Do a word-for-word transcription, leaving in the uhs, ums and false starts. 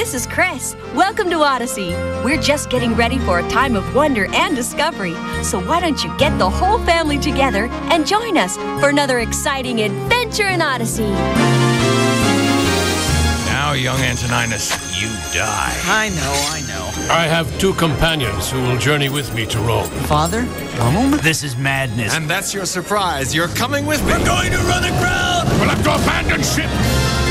this is Chris. Welcome to Odyssey. We're just getting ready for a time of wonder and discovery. So why don't you get the whole family together and join us for another exciting adventure in Odyssey. Now, young Antoninus, you die. I know, I know. I have two companions who will journey with me to Rome. Father? Rome? This is madness. And that's your surprise. You're coming with me. We're going to run aground. We'll have to abandon ship.